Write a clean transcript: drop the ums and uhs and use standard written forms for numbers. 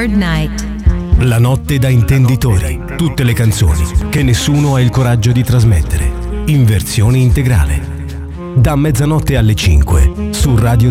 Third Night. La notte da intenditori. Tutte le canzoni che nessuno ha il coraggio di trasmettere. In versione integrale. Da mezzanotte alle 5 su Radio